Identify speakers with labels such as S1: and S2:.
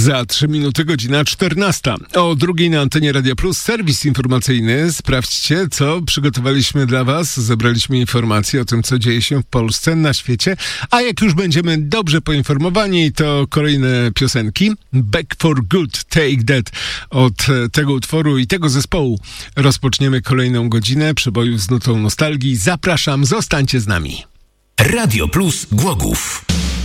S1: Za 3 minuty godzina 14. O drugiej na antenie Radia Plus serwis informacyjny. Sprawdźcie, co przygotowaliśmy dla Was. Zebraliśmy informacje o tym, co dzieje się w Polsce, na świecie. A jak już będziemy dobrze poinformowani, to kolejne piosenki. Back for Good, Take That. Od tego utworu i tego zespołu rozpoczniemy kolejną godzinę przebojów z nutą nostalgii. Zapraszam, zostańcie z nami.
S2: Radio Plus Głogów.